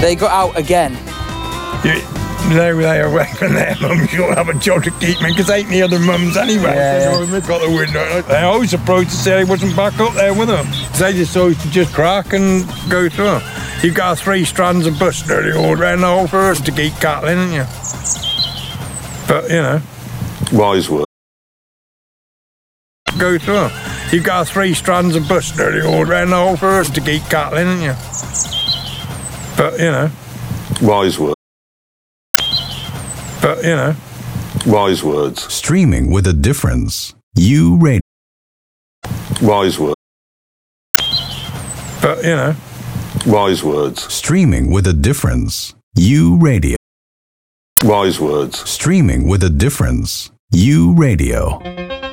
They got out again. They are when their mums, you'll have a job to keep me, because ain't the other mums anyway. They've got the window. They're always surprised to say I wasn't back up there with them. They just always to just crack and go through them. You've got 3 strands of bus nearly all round the whole forest to keep cattle in, haven't you? But, you know. Wise word. Go through them. You've got 3 strands of bus nearly all round the whole forest to keep cattle in, haven't you? But, you know. Wise word. But, you know. Wise words. Streaming with a difference. You Radio. Wise word. But, you know. Wise words. Streaming with a difference. You Radio. Wise words. Streaming with a difference. You Radio.